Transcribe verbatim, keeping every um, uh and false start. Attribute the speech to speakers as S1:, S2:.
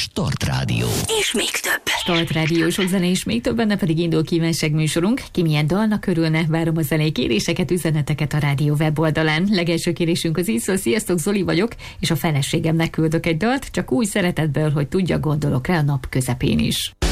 S1: Start Rádió.
S2: És még több.
S3: Start Rádió, sok zene és még több, benne pedig indul kívánság műsorunk. Ki milyen dalnak örülne, várom a zenei kéréseket, üzeneteket a rádió weboldalán. Legelső kérésünk az így szól: sziasztok, Zoli vagyok, és a feleségemnek küldök egy dalt, csak úgy szeretetből, hogy tudja, gondolok rá a nap közepén is.